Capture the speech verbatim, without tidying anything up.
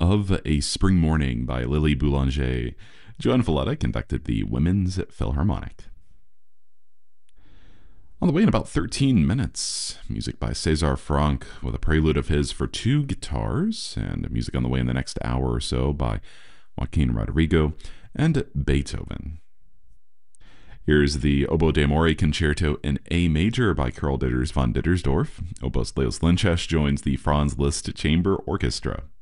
of a Spring Morning by Lily Boulanger. Joan Valletta conducted the Women's Philharmonic. On the way in about thirteen minutes, music by César Franck with a prelude of his for two guitars, and music on the way in the next hour or so by Joaquin Rodrigo and Beethoven. Here's the Oboe d'Amore Concerto in A major by Karl Ditters von Dittersdorf. Oboist Leos Lincesh joins the Franz Liszt Chamber Orchestra.